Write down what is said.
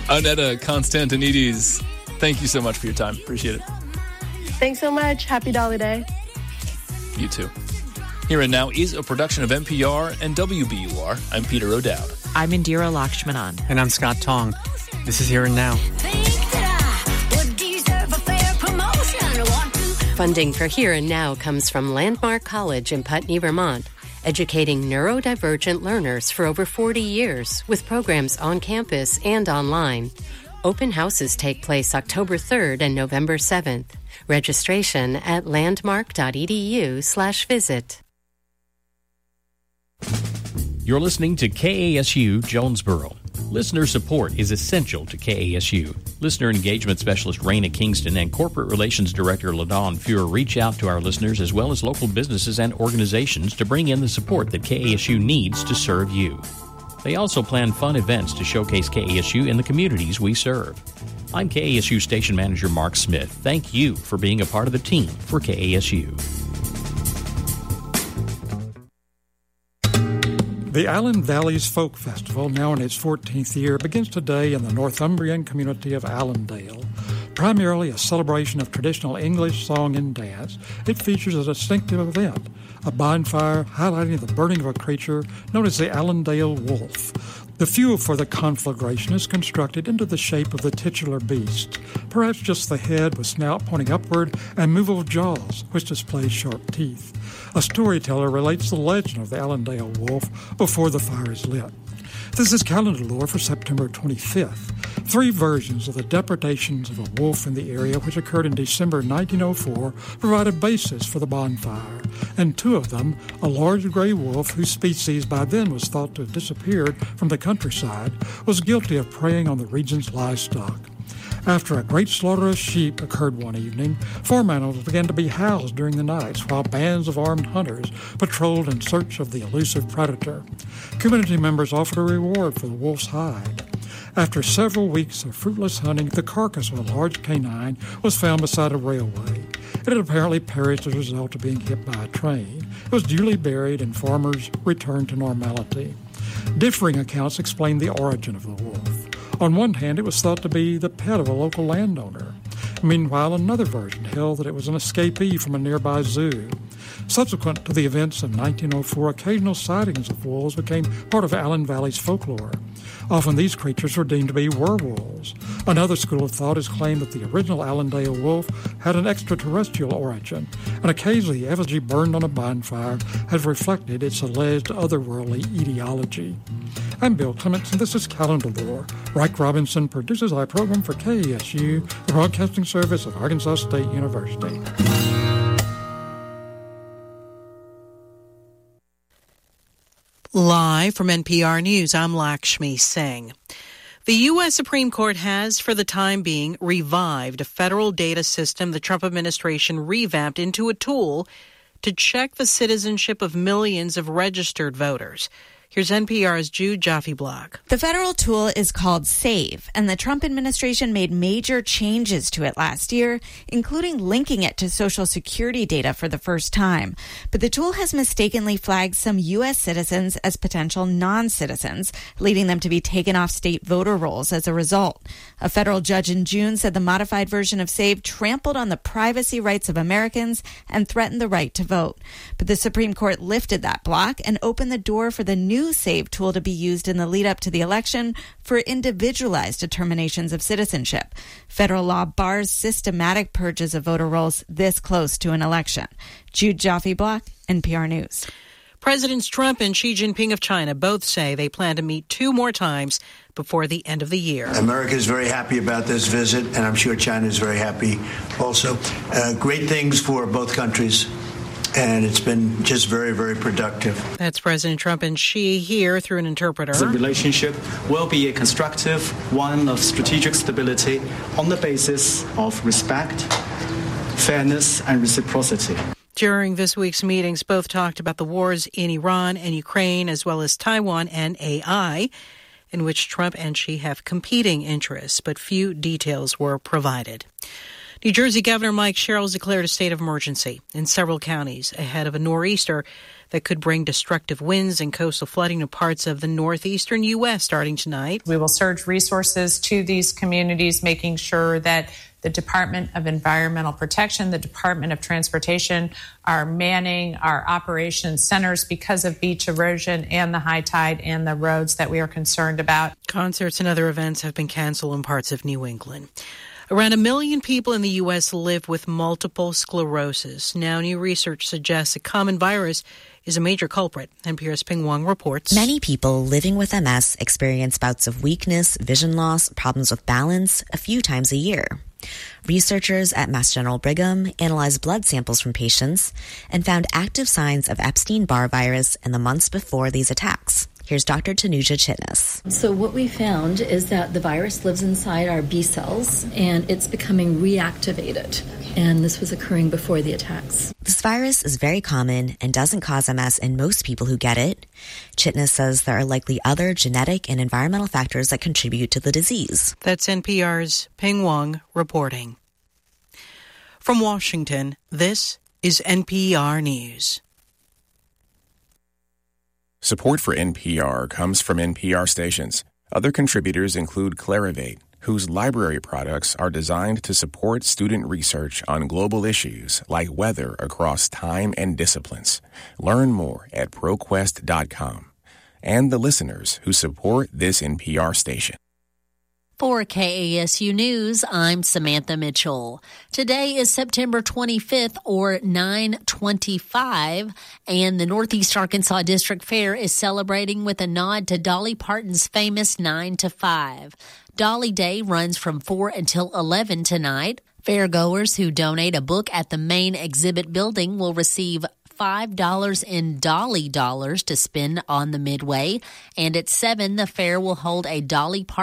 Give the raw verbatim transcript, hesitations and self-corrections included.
Annetta Constantinides, thank you so much for your time. Appreciate it. Thanks so much. Happy Dollar Day. You too. Here and Now is a production of N P R and W B U R. I'm Peter O'Dowd. I'm Indira Lakshmanan. And I'm Scott Tong. This is Here and Now. Funding for Here and Now comes from Landmark College in Putney, Vermont, educating neurodivergent learners for over forty years with programs on campus and online. Open houses take place October third and November seventh. Registration at landmark.edu slash visit. You're listening to K A S U Jonesboro. Listener support is essential to K A S U. Listener Engagement Specialist Raina Kingston and Corporate Relations Director LaDawn Fuhr reach out to our listeners as well as local businesses and organizations to bring in the support that K A S U needs to serve you. They also plan fun events to showcase K A S U in the communities we serve. I'm K A S U Station Manager Mark Smith. Thank you for being a part of the team for K A S U. The Island Valleys Folk Festival, now in its fourteenth year, begins today in the Northumbrian community of Allendale. Primarily a celebration of traditional English song and dance, it features a distinctive event, a bonfire highlighting the burning of a creature known as the Allendale Wolf. The fuel for the conflagration is constructed into the shape of the titular beast, perhaps just the head with snout pointing upward and movable jaws, which display sharp teeth. A storyteller relates the legend of the Allendale Wolf before the fire is lit. This is calendar lore for September twenty-fifth. Three versions of the depredations of a wolf in the area, which occurred in December nineteen oh four, provide a basis for the bonfire. And two of them, a large gray wolf whose species by then was thought to have disappeared from the countryside, was guilty of preying on the region's livestock. After a great slaughter of sheep occurred one evening, farm animals began to be housed during the nights while bands of armed hunters patrolled in search of the elusive predator. Community members offered a reward for the wolf's hide. After several weeks of fruitless hunting, the carcass of a large canine was found beside a railway. It had apparently perished as a result of being hit by a train. It was duly buried and farmers returned to normality. Differing accounts explain the origin of the wolf. On one hand, it was thought to be the pet of a local landowner. Meanwhile, another version held that it was an escapee from a nearby zoo. Subsequent to the events of nineteen oh four, occasional sightings of wolves became part of Allen Valley's folklore. Often these creatures were deemed to be werewolves. Another school of thought has claimed that the original Allendale wolf had an extraterrestrial origin, and occasionally the effigy burned on a bonfire has reflected its alleged otherworldly etiology. I'm Bill Clements, and this is Calendar Lore. Reich Robinson produces our program for K A S U, the broadcasting service of Arkansas State University. Live from N P R News, I'm Lakshmi Singh. The U S Supreme Court has, for the time being, revived a federal data system the Trump administration revamped into a tool to check the citizenship of millions of registered voters. Here's N P R's Jude Jaffe-Block. The federal tool is called SAVE, and the Trump administration made major changes to it last year, including linking it to Social Security data for the first time. But the tool has mistakenly flagged some U S citizens as potential non-citizens, leading them to be taken off state voter rolls as a result. A federal judge in June said the modified version of SAVE trampled on the privacy rights of Americans and threatened the right to vote. But the Supreme Court lifted that block and opened the door for the new SAVE tool to be used in the lead up to the election for individualized determinations of citizenship. Federal law bars systematic purges of voter rolls this close to an election. Jude Jaffe-Block, N P R News. Presidents Trump and Xi Jinping of China both say they plan to meet two more times before the end of the year. America is very happy about this visit, and I'm sure China is very happy also. Uh, great things for both countries. And it's been just very, very productive. That's President Trump and Xi here through an interpreter. The relationship will be a constructive one of strategic stability on the basis of respect, fairness, and reciprocity. During this week's meetings, both talked about the wars in Iran and Ukraine, as well as Taiwan and A I, in which Trump and Xi have competing interests, but few details were provided. New Jersey Governor Mike Sherrill has declared a state of emergency in several counties ahead of a nor'easter that could bring destructive winds and coastal flooding to parts of the northeastern U S starting tonight. We will surge resources to these communities, making sure that the Department of Environmental Protection, the Department of Transportation are manning our operations centers because of beach erosion and the high tide and the roads that we are concerned about. Concerts and other events have been canceled in parts of New England. Around a million people in the U S live with multiple sclerosis. Now, new research suggests a common virus is a major culprit. N P R's Ping Wong reports. Many people living with M S experience bouts of weakness, vision loss, problems with balance a few times a year. Researchers at Mass General Brigham analyzed blood samples from patients and found active signs of Epstein-Barr virus in the months before these attacks. Here's Doctor Tanuja Chitnis. So what we found is that the virus lives inside our B cells and it's becoming reactivated. And this was occurring before the attacks. This virus is very common and doesn't cause M S in most people who get it. Chitnis says there are likely other genetic and environmental factors that contribute to the disease. That's N P R's Ping Wong reporting. From Washington, this is N P R News. Support for N P R comes from N P R stations. Other contributors include Clarivate, whose library products are designed to support student research on global issues like weather across time and disciplines. Learn more at ProQuest dot com. And the listeners who support this N P R station. For K A S U News, I'm Samantha Mitchell. Today is September twenty-fifth, or nine twenty-five, and the Northeast Arkansas District Fair is celebrating with a nod to Dolly Parton's famous nine to five. Dolly Day runs from four until eleven tonight. Fairgoers who donate a book at the main exhibit building will receive five dollars in Dolly dollars to spend on the midway. And at seven, the fair will hold a Dolly Parton